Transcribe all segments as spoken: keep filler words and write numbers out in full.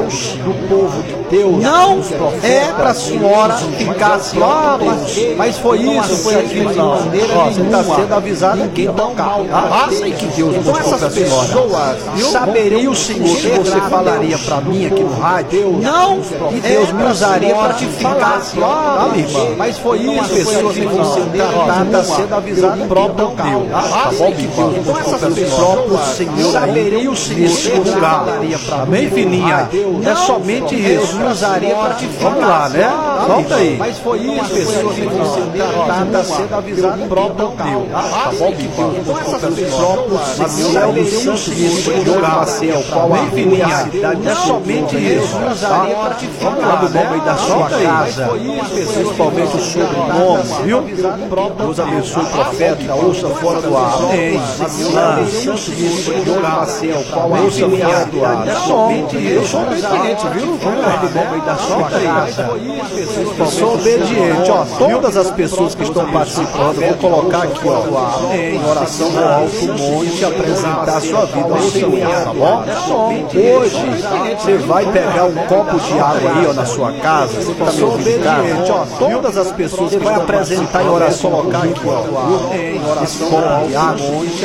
Deus, do povo de Deus. Não é para a senhora ficar assim, ó, mas, mas foi isso, foi aquilo, não. Ó, você está sendo avisado aqui, então faça aí que Deus Então mostrou para a essas senhora. pessoas Saberia o Senhor que você falaria para mim aqui no rádio? Não, e Deus me usaria para te ficar assim, ó, minha irmã. Mas foi isso, pessoas que vão ser tratadas sendo avisadas pelo próprio Deus. Tá bom, que Deus mostrou para o próprio Senhor. Saberia o Senhor nesse lugar. Amém, filhinha? É somente isso. Me usaria para te ficar. Vamos lá, né? Volta aí. Mas foi isso, pessoas que vão ser tratadas sendo avisadas pelo próprio Deus. Tá bom, que Deus mostrou para o próprio Senhor. É o santo nesse lugar. Amém, filhinha? É somente isso. Me usaria para te ficar. Vamos lá, do nome aí da sua casa. Principalmente o sobrenome, viu? Deus abençoe o profeta, ouça fora do ar. Amém. Ouça fora do ar. É somente isso. Eu sou obediente, viu? Vamos lá, do nome aí da sua casa. Eu sou obediente, ó. Todas as pessoas que estão participando, vou colocar aqui, ó, em oração no alto monte, apresentar a sua vida ao Senhor, tá bom? Hoje, você vai pegar um copo de água aí, ó, na sua casa. Você está me ouvindo em casa? Ó, todas as pessoas que vai apresentar em oração, colocar aqui, ó, em oração copo de água,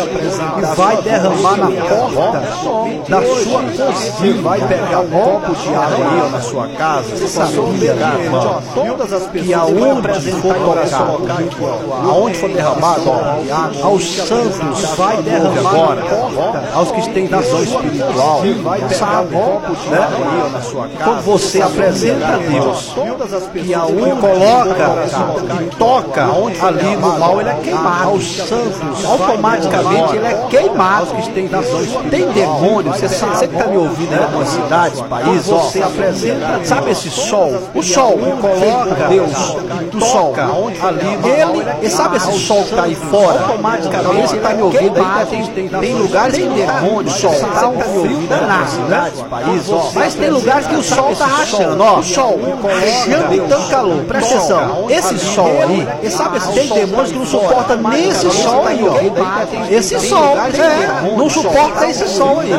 e vai derramar na porta da sua cozinha. Você vai pegar um copo de água aí, ó, na sua casa. Você sabia, irmão? Todas as pessoas que aonde for colocar, aonde for derramado, ó, aos santos vai derramar agora, aos que têm visão espiritual, sabe, né? Quando você apresenta a Deus, que aonde coloca e toca ali no mal, ele é queimado. Aos santos, automaticamente ele é queimado. Tem demônio, você sabe, você que está me ouvindo em algumas cidades, países, ó, você apresenta, sabe esse sol? O sol coloca Deus do sol ali, ele, e sabe esse sol que está aí fora? Automaticamente você está me ouvindo aí, tem, tem lugares que tem demônio, sol, está um frio danado, né? Países, ó, mas tem lugares que o sol está rachando, ó, o sol rachando e tanto calor. Presta atenção, esse sol aí, e sabe, tem demônios que não suportam nem esse sol aí, ó. Esse sol, é, não suporta esse sol aí.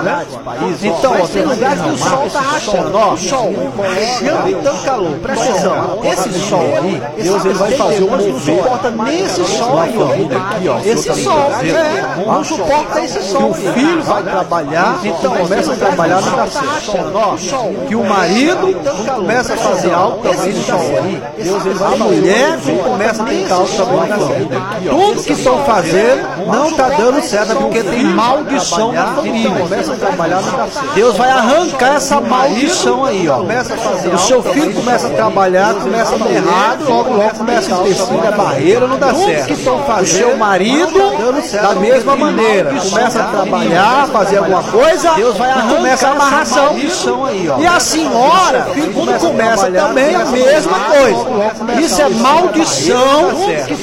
Então, ó, tem lugares que o sol está rachando, ó, o sol rachando e tanto calor. Presta atenção, esse sol aí, Deus ele vai fazer um mover. Não suporta nem esse sol aí, ó. Esse sol, é, não suporta esse sol. Que o filho vai trabalhar, então começa a trabalhar no rachando, ó. Que o marido começa a fazer algo também no sol aí. Deus ele vai, a mulher começa a ter causa também na família. Tudo que estão fazendo não está dando certo, porque tem maldição na família. Começa a trabalhar no Deus vai arrancar essa maldição aí, ó. O seu filho começa a trabalhar, começa a dar errado, logo logo começa a ter filho, a barreira não dá certo. O seu marido, da mesma maneira, começa a trabalhar, fazer alguma coisa, Deus vai arrancar essa amarração. E a senhora, quando começa também a mesma coisa. Isso é maldição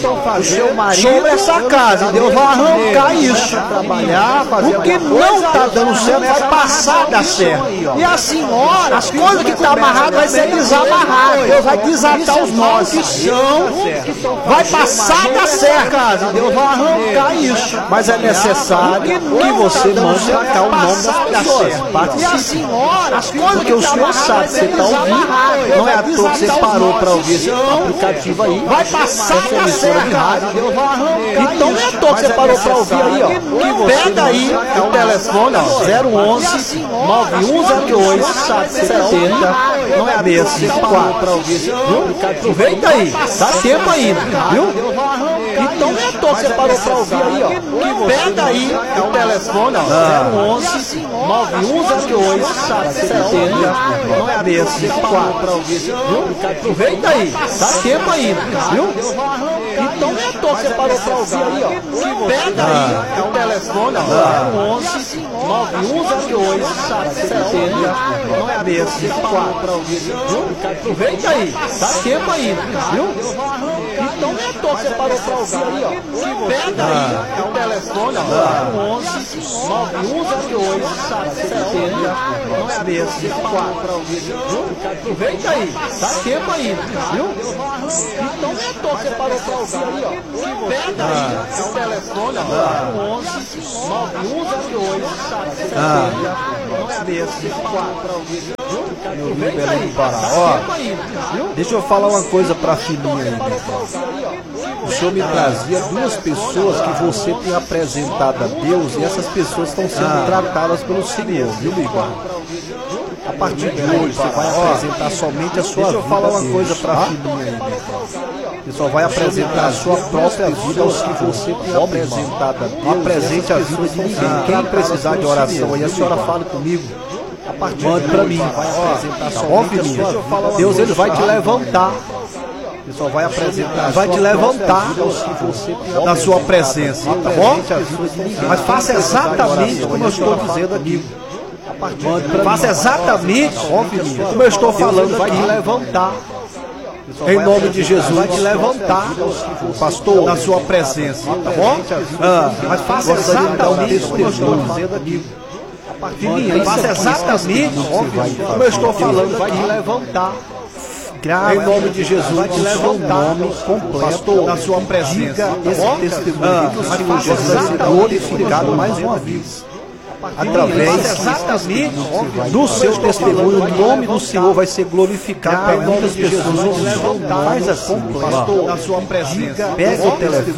sobre essa casa. Deus vai arrancar isso. O que não está dando certo vai passar a dar certo. E a senhora, as coisas que estão amarradas vai ser desamarrada. Deus vai desatar os nós que são, vai passar a dar certo. Deus vai arrancar isso. Mas é necessário que você mande sacar o nome das pessoas. E a senhora, as coisas que o senhor sabe que você está ouvindo, não é à toa que você parou para ouvir esse aplicativo aí, vai passar a dar certo. Então não é à toa que você parou para ouvir aí, ó. Pega aí o telefone, ó, zero onze nove um zero oito sete setenta, não é seis cinco quatro, viu? Aproveita aí, dá tempo ainda, viu? Então não é à toa que você parou para ouvir aí, ó. Pega aí o telefone, ó, zero onze nove um zero oito sete setenta, não é seis cinco quatro, viu? Aproveita aí, dá tempo ainda, viu? Então não é à toa que você parou para ouvir aí, ó. Pega aí o telefone, ó, zero onze nove um zero oito sete setenta, não é seis cinco quatro, viu? Aproveita aí, dá tempo ainda, viu? Então não é à toa que você parou para ouvir aí, ó. Pega aí o telefone, ó, zero onze nove um zero oito sete setenta, não é seis cinco quatro, viu? Aproveita aí, dá tempo ainda, viu? Então não é à toa que você parou para ouvir aí, ó. Pega aí o telefone, ó, zero onze nove um zero oito sete setenta, Meu amigo é do Pará. Ó, deixa eu falar uma coisa pra filhinha aí, meu irmão. O senhor me trazia duas pessoas que você tem apresentado a Deus e essas pessoas estão sendo ah. tratadas pelo Senhor, viu, Miguel? A partir de hoje você vai apresentar somente a sua vida. Deixa eu falar uma coisa pra filhinha aí, meu irmão. Você só vai apresentar a sua própria vida aos que você tem apresentado a Deus. Não apresente a vida de ninguém. Quem precisar de oração aí, a senhora fala comigo. Mande pra mim. Ó, filhinha, Deus ele vai te levantar. Ele só vai apresentar, vai te levantar na sua presença, tá bom? Mas faça exatamente como eu estou dizendo aqui. Faça exatamente como eu estou falando, vai te levantar. Em nome de Jesus, vai te levantar, pastor, na sua presença, tá bom? Ah, mas faça exatamente como eu estou dizendo aqui. Filhinha, faça exatamente como eu estou falando, vai te levantar. Em nome de Jesus, vai te levantar, nome completo, pastor, na sua presença. Esse testemunho ah, que o Senhor Jesus vai ser glorificado mais uma vez. Através exatamente do seu testemunho, o nome do Senhor vai ser glorificado para muitas pessoas. Faz assim, pastor, na sua presença. Pega o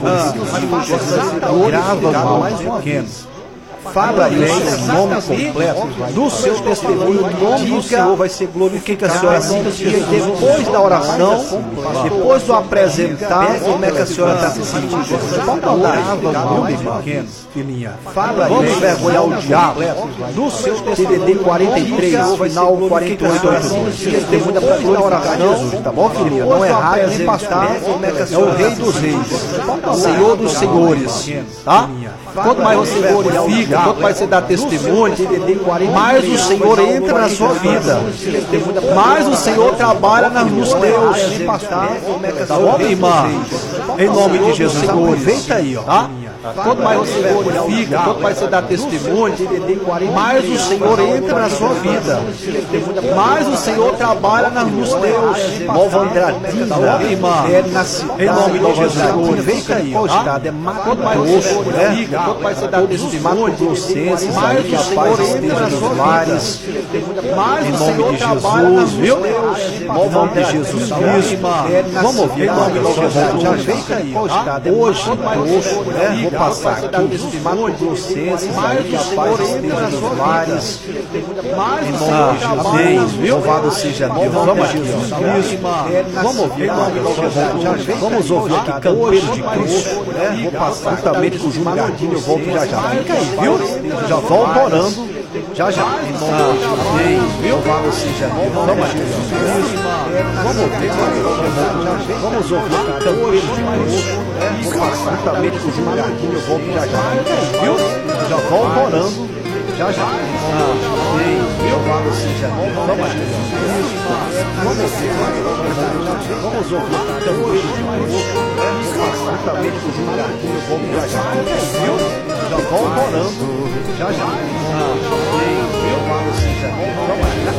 telefone, grava mais pequeno. Fala aí o nome completo do seu testemunho, o nome do Senhor vai ser glorificado. A senhora sentia depois da oração, depois do apresentar, como é que a senhora está se sentindo? Grava o nome pequeno, filhinha. Fala aí, vamos vergonhar o diabo do seu testemunho. T D D quarenta e três, final quarenta e oito. Testemunho depois da oração, tá bom, filhinha? Não é rádio nem pastor, é o Rei dos Reis, Senhor dos Senhores, tá? Quanto mais você glorifica, quanto mais você dá testemunho, mais o Senhor entra na sua vida, mais o Senhor trabalha na luz de Deus. Tá bom, minha irmã? Em nome de Jesus, aproveita aí, ó. Tá? Quanto mais você glorifica, quanto mais você dá testemunho, mais o Senhor entra na sua vida, mais o Senhor trabalha na luz de Deus. Nova Andradina, é na cidade, em nome de Jesus, aproveita aí, ó. Quanto mais você glorifica, quanto mais você dá testemunho, Grossenses, mais o Senhor entra nas suas vidas, mais o Senhor trabalha na luz de Deus. Em nome de Jesus Cristo, vamos ouvir, em nome de Jesus, já vem aí, hoje, hoje, né? Vou passar aqui, Mato Grossenses, mais o Senhor entra nas suas vidas, em nome de Jesus, louvado seja Deus. Vamos aqui, vamos ouvir, em nome de Jesus, vamos ouvir aqui, Campeiro de Cristo, né? Vou passar juntamente com o Júnior Gardinho, eu volto já já. Fica aí, viu? Já volto orando, já já. Em nome de Jesus, viu? Louvado seja Deus. Vamos aqui, vamos ouvir, vamos ouvir aqui, Campeiro de Cristo, né? Vou passar juntamente com o Júnior Gardinho, eu volto já já. Fica aí, viu? Já volto orando, já já. Louvado seja Deus. Vamos aqui, vamos ouvir, vamos ouvir aqui, Campeiro de Cristo, né? Vou passar juntamente com o Júnior Gardinho, eu volto já já. Fica aí, viu? Já volto orando, já já. Louvado seja Deus. Vamos aqui.